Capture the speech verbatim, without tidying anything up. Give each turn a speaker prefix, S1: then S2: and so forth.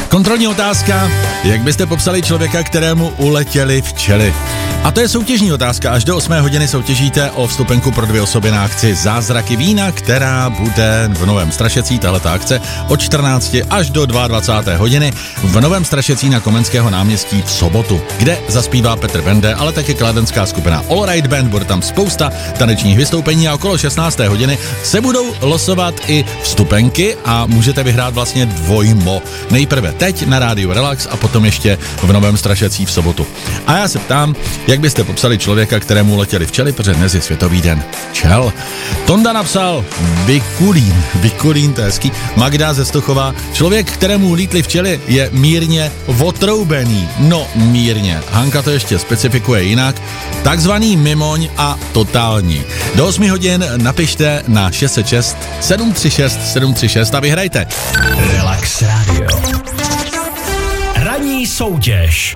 S1: Kontrolní otázka, jak byste popsali člověka, kterému uletěly včely? A to je soutěžní otázka, až do osmé hodiny soutěžíte o vstupenku pro dvě osoby na akci Zázraky vína, která bude v Novém Strašecí, tahleta akce, od čtrnácti až do dvacáté druhé hodiny v Novém Strašecí na Komenského náměstí v sobotu, kde zaspívá Petr Bende, ale také kladenská skupina All Right Band, bude tam spousta tanečních vystoupení a okolo šestnácté hodiny se budou losovat i vstupenky a můžete vyhrát vlastně dvojmo. Nejprve teď na rádiu Relax a potom ještě v Novém Strašecí v sobotu. A já se ptám, jak byste popsali člověka, kterému letěly včely, protože dnes je Světový den včel. Tonda napsal Bikulín, Bikulín, to je hezký. Magda ze Stochova, člověk, kterému lítly včely, je mírně otroubený. No, mírně. Hanka to ještě specifikuje jinak. Takzvaný mimoň a totální. Do osmi hodin napište na šest set šest sedm tři šest sedm tři šest a vyhrajte.
S2: Relax Radio. Ranní soutěž.